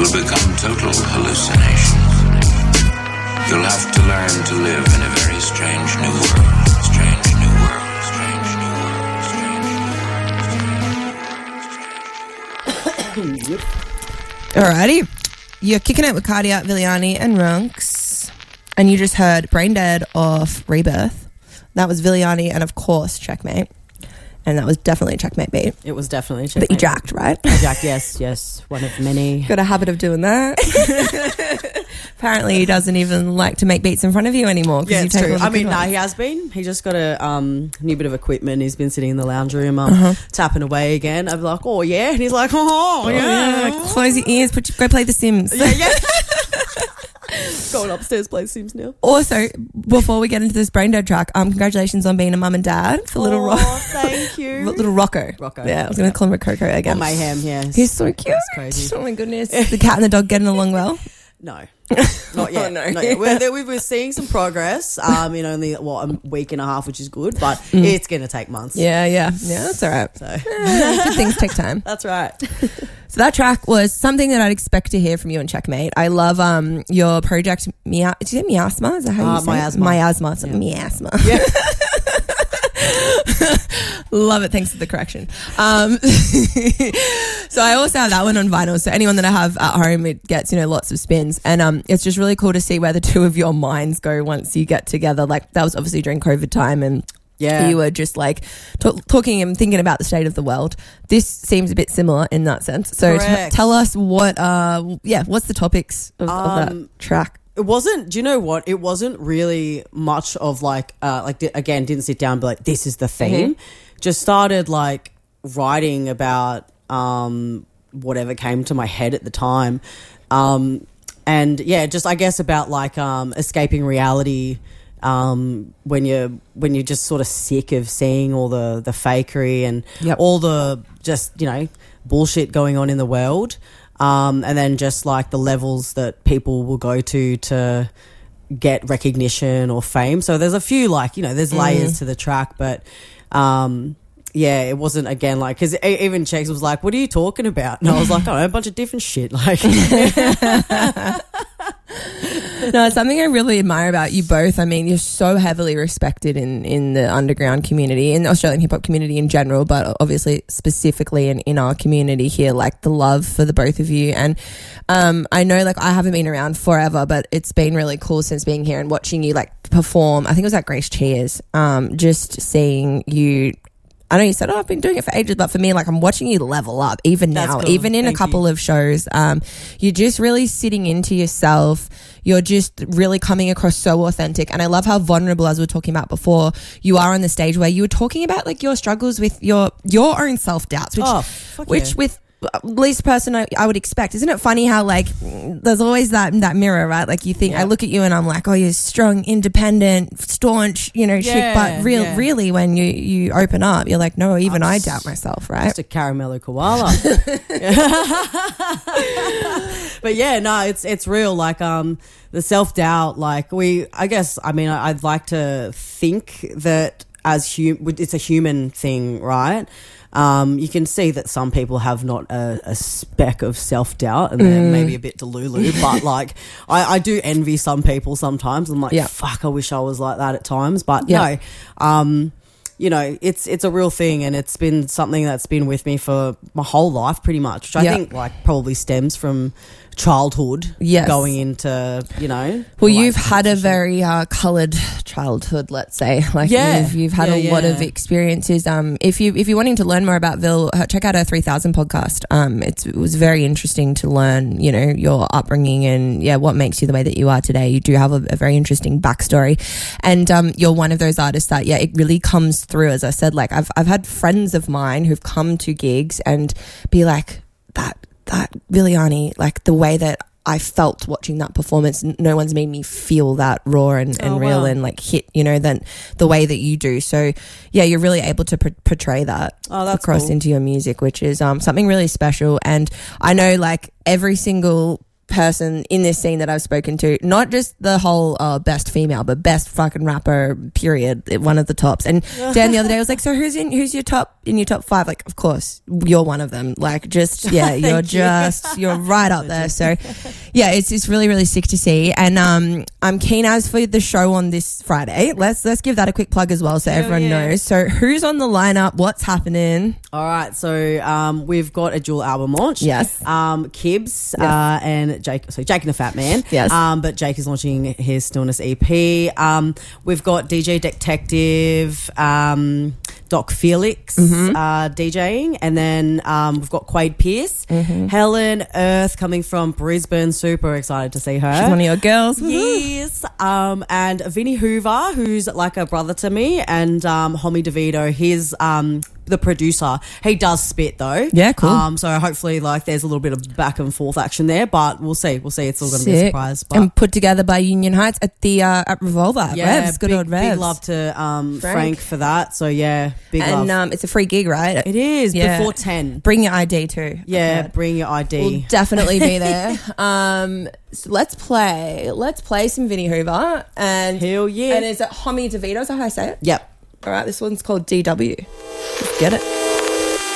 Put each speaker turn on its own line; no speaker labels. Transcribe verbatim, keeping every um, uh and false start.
will become total hallucinations. You'll have to learn to live in a very strange new world. Strange new world. Strange new world. Strange new world.
Alrighty. You're kicking it with Cardia, Viliani and Runks. And you just heard Brain Dead off Rebirth. That was Viliani and, of course, Checkmate. And that was definitely a Checkmate beat.
It was definitely a Checkmate.
But you jacked, right?
I jacked, yes, yes. One of many.
Got a habit of doing that. Apparently he doesn't even like to make beats in front of you anymore.
Yeah,
you
it's
take
true.
all the
I mean,
good
no,
ones.
he has been. He just got a um, new bit of equipment. He's been sitting in the lounge room um,
Uh-huh.
tapping away again. I'm like, oh, yeah. And he's like, oh,
Oh,
yeah.
yeah. Close your ears. Put your, go play The Sims.
Yeah, yeah. Going upstairs, play Sims now.
Also, before we get into this Brain Dead track, um, congratulations on being a mum and dad for little
Oh,
Ro-
thank you.
little Rocco.
Rocco.
Yeah, I was going to call him Coco again.
Or Mayhem, yeah.
He's so cute.
That's crazy.
Oh my goodness. The cat and the dog getting along well?
No, not yet.
Oh, no.
Not yet. We're, there- we we're seeing some progress um, in only what a week and a half, which is good, but
Mm.
it's going to take months.
Yeah, yeah. Yeah, that's all right.
So
Yeah, good things take time.
that's right.
So that track was something that I'd expect to hear from you and Checkmate. I love um your project, Mia- did you say miasma? Is that how you
Uh,
say
miasma.
it? Miasma. So
Yeah.
miasma.
Yeah.
Love it. Thanks for the correction. Um, so I also have that one on vinyl. So anyone that I have at home, it gets, you know, lots of spins. And um, it's just really cool to see where the two of your minds go once you get together. Like that was obviously during COVID time and
Yeah.
you were just like talk, talking and thinking about the state of the world. This seems a bit similar in that sense. So t-
Correct.
tell us what, uh, yeah, what's the topics of, of that
Um,
track?
It wasn't, do you know what? It wasn't really much of like, uh, like di- again, didn't sit down and be like, this is the theme. Just started like writing about um, whatever came to my head at the time. Um, and yeah, just I guess about like um, escaping reality um, when you're when you're just sort of sick of seeing all the, the fakery and
Yep.
all the just, you know, bullshit going on in the world. Um, and then just like the levels that people will go to to get recognition or fame. So there's a few like, you know, there's layers to the track, but um, yeah, it wasn't again like, because even Chex was like, what are you talking about? And I was like, oh, a bunch of different shit. Like,
No, it's something I really admire about you both. I mean, you're so heavily respected in, in the underground community, in the Australian hip hop community in general, but obviously specifically in, in our community here, like the love for the both of you. And um, I know like I haven't been around forever, but it's been really cool since being here and watching you like perform. I think it was at Grace Cheers, um, just seeing you. I know you said, oh, I've been doing it for ages, but for me, like I'm watching you level up even
That's
now,
cool.
even in
Thank
a couple
you.
of shows. Um, you're just really sitting into yourself. You're just really coming across so authentic. And I love how vulnerable, as we were talking about before, you are on the stage where you were talking about like your struggles with your, your own self-doubts, which,
Oh, fuck
which
yeah.
with least person I, I would expect. Isn't it funny how like there's always that that mirror, right? Like you think,
Yeah.
I look at you and I'm like, oh, you're strong, independent, staunch, you know, shit.
Yeah,
But real,
yeah.
really, when you you open up, you're like, no, even
I'm
I
just-
doubt myself, right?
just a caramello koala. But yeah, no, it's it's real. Like um, the self doubt. Like we, I guess. I mean, I, I'd like to think that as hum, it's a human thing, right? Um, you can see that some people have not a, a speck of self doubt, and they're maybe a bit delulu. But like, I, I do envy some people sometimes. I'm like,
Yeah.
fuck, I wish I was like that at times. But
Yeah.
no, um. You know, it's it's a real thing, and it's been something that's been with me for my whole life, pretty much. Which I
Yeah.
think, like, probably stems from childhood,
Yes.
going into, you know.
Well, you've had a
relationships.
very uh, coloured childhood, let's say. Like
Yeah.
you've, you've had
Yeah,
a lot
yeah.
of experiences. Um, if you if you're wanting to learn more about Vil, uh, check out our three thousand podcast. Um, it's, it was very interesting to learn, you know, your upbringing and yeah, what makes you the way that you are today. You do have a, a very interesting backstory, and um, you're one of those artists that yeah, it really comes through. As I said, like I've I've had friends of mine who've come to gigs and be like that that Viliani, like the way that I felt watching that performance. No one's made me feel that raw and, and
Oh,
real
wow.
and like hit, you know, than the way that you do. So yeah, you're really able to pr- portray that
Oh, that's
across
cool.
into your music, which is um, something really special. And I know like every single person in this scene that I've spoken to, not just the whole uh, best female, but best fucking rapper, period, one of the tops. And Dan the other day was like, so who's in who's your top in your top five? Like, of course, you're one of them. Like, just yeah, you're just you're right up there. So yeah, it's it's really, really sick to see. And um I'm keen as for the show on this Friday. Let's let's give that a quick plug as well so
Hell
everyone
yeah.
knows. So who's on the lineup? What's happening?
All right, so um, we've got a dual album launch.
Yes.
Um, Kibbs uh, and Jake. So Jake and the Fat Man.
Yes.
Um, but Jake is launching his Stillness E P. Um, we've got D J Detective, um, Doc Felix
Mm-hmm.
uh, DJing, and then um, we've got Quade Pierce,
Mm-hmm.
Helen Earth coming from Brisbane. Super excited to see her.
She's one of your girls.
Yes. Um, and Vinny Hoover, who's like a brother to me, and um, Homie DeVito, he's um, the producer. He does spit though.
Yeah, cool.
Um, so hopefully, like, there's a little bit of back and forth action there, but we'll see. We'll see. It's all going to be a
Sick.
surprise. But
And put together by Union Heights at the uh, at Revolver. at
yeah,
Revs, good
big,
old Revs.
big love to um,
Frank.
Frank. for that. So yeah, big
And
love.
um, it's a free gig, right?
it is
yeah.
before ten.
Bring your I D too.
Yeah,
Okay.
bring your I D.
We'll definitely be there. um, so let's play. Let's play some Vinnie Hoover. And
Hell yeah.
And is it Homie DeVito? Is that how I say it?
Yep.
All right, this one's called D W. Let's get it.